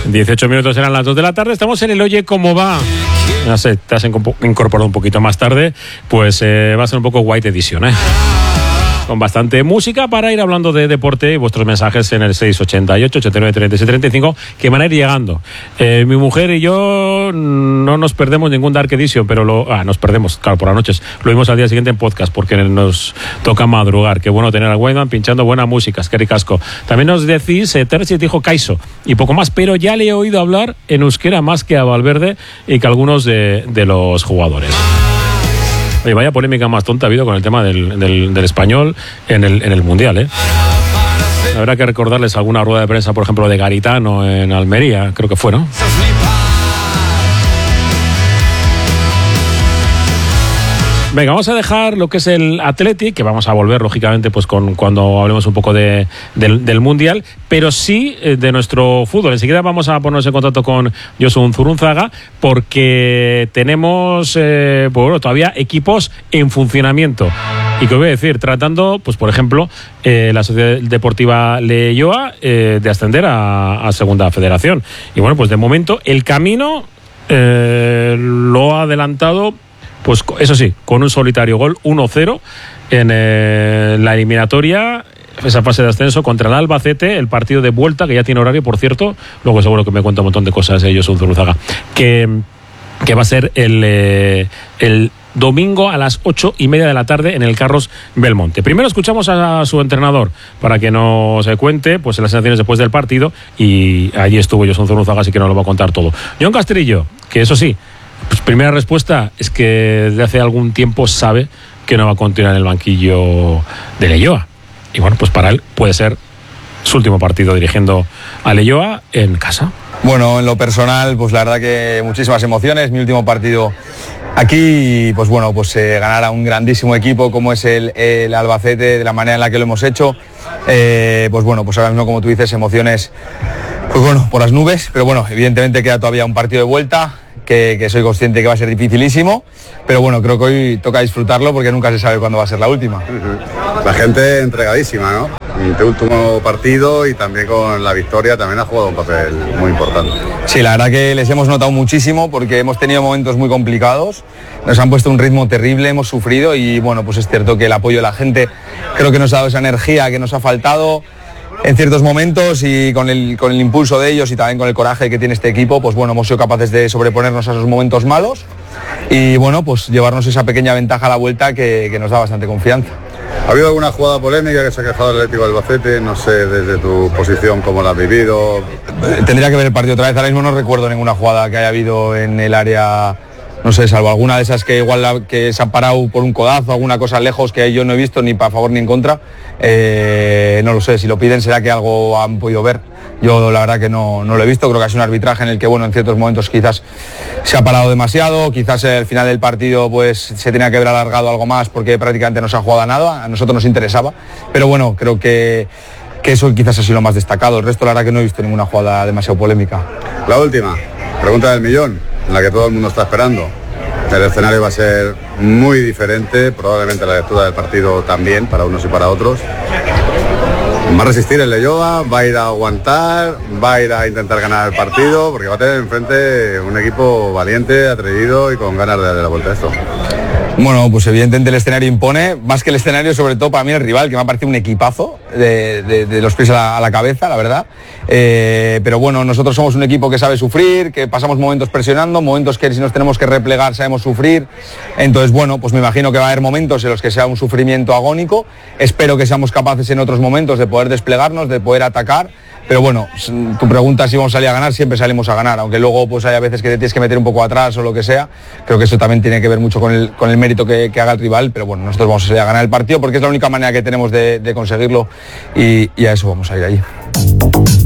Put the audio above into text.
18 minutos eran las 2 de la tarde. Estamos en el Oye Cómo Va. No sé, te has incorporado un poquito más tarde. Pues va a ser un poco White Edition, con bastante música para ir hablando de deporte y vuestros mensajes en el 688 89 36 35 que van a ir llegando. Mi mujer y yo no nos perdemos ningún Dark Edition, pero nos perdemos, claro, por las noches. Lo vimos al día siguiente en podcast porque nos toca madrugar. Qué bueno tener a Weidman pinchando buena música, es que ricasco. También nos decís, Terzi dijo Kaiso y poco más, pero ya le he oído hablar en euskera más que a Valverde y que algunos de los jugadores. Oye, vaya polémica más tonta ha habido con el tema del español en el Mundial, Habrá que recordarles alguna rueda de prensa, por ejemplo, de Garitano en Almería, creo que fue, ¿no? Venga, vamos a dejar lo que es el Athletic, que vamos a volver, lógicamente, pues cuando hablemos un poco del Mundial, pero sí de nuestro fútbol. Enseguida vamos a ponernos en contacto con Josu Zurunzaga, porque tenemos todavía equipos en funcionamiento. Y que os voy a decir, tratando, pues por ejemplo, la Sociedad Deportiva Leioa de ascender a Segunda Federación. Y bueno, pues de momento el camino lo ha adelantado, pues eso sí, con un solitario gol, 1-0 en la eliminatoria, esa fase de ascenso contra el Albacete, el partido de vuelta, que ya tiene horario, por cierto, luego seguro que me cuenta un montón de cosas ellos, Zurunzaga, que va a ser el domingo a las 8:30 de la tarde en el Carlos Belmonte. Primero escuchamos a su entrenador para que nos cuente pues las sensaciones después del partido, y allí estuvo Josu Zurunzaga, así que nos lo va a contar todo. John Castrillo, que eso sí, pues primera respuesta es que desde hace algún tiempo sabe que no va a continuar en el banquillo de Leioa. Y bueno, pues para él puede ser su último partido dirigiendo a Leioa en casa. Bueno, en lo personal, pues la verdad que muchísimas emociones. Mi último partido aquí, pues bueno, pues ganar a un grandísimo equipo como es el Albacete, de la manera en la que lo hemos hecho. Pues bueno, pues ahora mismo, como tú dices, emociones, pues bueno, por las nubes. Pero bueno, evidentemente queda todavía un partido de vuelta, que soy consciente que va a ser dificilísimo, pero bueno, creo que hoy toca disfrutarlo porque nunca se sabe cuándo va a ser la última. La gente entregadísima, ¿no? En tu último partido y también con la victoria también ha jugado un papel muy importante. Sí, la verdad que les hemos notado muchísimo porque hemos tenido momentos muy complicados, nos han puesto un ritmo terrible, hemos sufrido y bueno, pues es cierto que el apoyo de la gente creo que nos ha dado esa energía que nos ha faltado en ciertos momentos, y con el impulso de ellos y también con el coraje que tiene este equipo, pues bueno, hemos sido capaces de sobreponernos a esos momentos malos y bueno, pues llevarnos esa pequeña ventaja a la vuelta que nos da bastante confianza. ¿Ha habido alguna jugada polémica que se ha quejado el Atlético de Albacete? No sé, desde tu posición, ¿cómo la has vivido? Tendría que ver el partido otra vez, ahora mismo no recuerdo ninguna jugada que haya habido en el área, no sé, salvo alguna de esas que igual que se ha parado por un codazo, alguna cosa lejos que yo no he visto ni para favor ni en contra. No lo sé, si lo piden será que algo han podido ver. Yo la verdad que no lo he visto, creo que ha sido un arbitraje en el que bueno, en ciertos momentos quizás se ha parado demasiado, quizás el final del partido pues se tenía que haber alargado algo más porque prácticamente no se ha jugado a nada, a nosotros nos interesaba, pero bueno, creo que eso quizás ha sido lo más destacado. El resto la verdad que no he visto ninguna jugada demasiado polémica. La última, pregunta del millón, en la que todo el mundo está esperando. El escenario va a ser muy diferente, probablemente la lectura del partido también, para unos y para otros. ¿Va a resistir el Leioa? ¿Va a ir a aguantar? ¿Va a ir a intentar ganar el partido? Porque va a tener enfrente un equipo valiente, atrevido y con ganas de darle la vuelta a esto. Bueno, pues evidentemente el escenario impone, más que el escenario, sobre todo para mí el rival, que me ha parecido un equipazo de los pies a la cabeza, la verdad. Pero bueno, nosotros somos un equipo que sabe sufrir, que pasamos momentos presionando, momentos que si nos tenemos que replegar sabemos sufrir. Entonces, bueno, pues me imagino que va a haber momentos en los que sea un sufrimiento agónico. Espero que seamos capaces en otros momentos de poder desplegarnos, de poder atacar. Pero bueno, tu pregunta si vamos a salir a ganar, siempre salimos a ganar, aunque luego pues haya veces que te tienes que meter un poco atrás o lo que sea. Creo que eso también tiene que ver mucho con el mérito que haga el rival, pero bueno, nosotros vamos a salir a ganar el partido porque es la única manera que tenemos de conseguirlo y a eso vamos a ir allí.